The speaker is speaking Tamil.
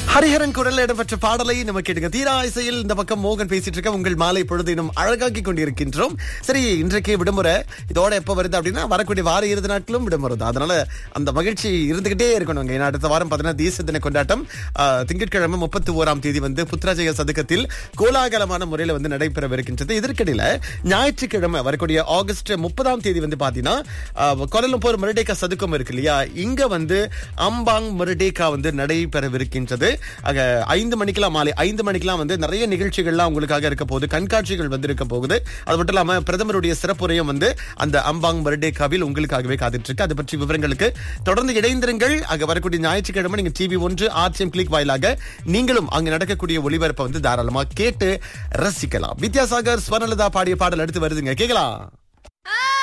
ஹரிஹரன் குரல்ல இடம்பெற்ற பாடலை நம்ம கேட்டுங்க. தீரா இசையில் இந்த பக்கம் மோகன் பேசிட்டு இருக்க. உங்கள் மாலை பொழுது இன்னும் அழகாக்கி கொண்டிருக்கின்றோம். சரி, இன்றைக்கு விடுமுறை இதோட எப்ப வருது அப்படின்னா வரக்கூடிய வார இறுதி நாட்களும் விடுமுறை தான். அதனால அந்த மகிழ்ச்சி இருந்துகிட்டே இருக்கணும். ஏன்னா அடுத்த வாரம் 14 தேசிய தின கொண்டாட்டம் திங்கட்கிழமை 31ஆம் தேதி புத்ராஜய சதுக்கத்தில் கோலாகலமான முறையில நடைபெறவிருக்கின்றது. இதற்கிடையில ஞாயிற்றுக்கிழமை வரக்கூடிய ஆகஸ்ட் 30ஆம் தேதி பாத்தீங்கன்னா கோலாலம்பூர் மருடேகா சதுக்கம் இருக்கு இல்லையா, இங்க அம்பாங் மருடேகா நடைபெறவிருக்கின்றது. 5 மணிக்கெல்லாம் மாலை 5 மணிக்கெல்லாம் நிறைய நிகழ்ச்சிகள்லாம் உங்களுக்காக இருக்க போகுது, கண்காட்சிகள் இருக்க போகுது. அது மட்டும் இல்லாம பிரதமருடைய சிறப்புரையும் அந்த அம்பாங் மருடேகாவில் உங்களுக்காகவே காத்துட்டு இருக்கு. அது பற்றி விவரங்களுக்கு தொடர்ந்து இணைந்திருங்கள். அங்க வரக்கூடிய ஞாயிற்றுக்கிழமை நீங்க TV1 RTM கிளிக் வாயிலாக நீங்களும் அங்க நடக்கக்கூடிய ஒளிபரப்பை தாராளமா கேட்டு ரசிக்கலாம். வித்யாசாகர் ஸ்வர்ணலதா பாடிய பாடல் அடுத்து வருதுங்க, கேட்கலாம்.